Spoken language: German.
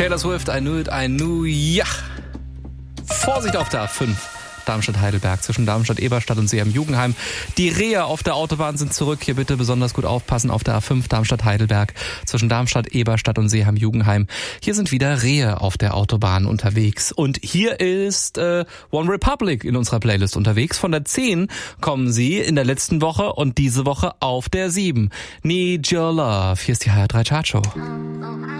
Taylor Swift, I knew, ja. Vorsicht auf der A5. Darmstadt-Heidelberg, zwischen Darmstadt-Eberstadt und Seeham-Jugenheim. Die Rehe auf der Autobahn sind zurück. Hier bitte besonders gut aufpassen auf der A5 Darmstadt-Heidelberg, zwischen Darmstadt-Eberstadt und Seeham-Jugenheim. Hier sind wieder Rehe auf der Autobahn unterwegs. Und hier ist One Republic in unserer Playlist unterwegs. Von der 10 kommen sie in der letzten Woche und diese Woche auf der 7. Need Your Love. Hier ist die HR3 Chartshow.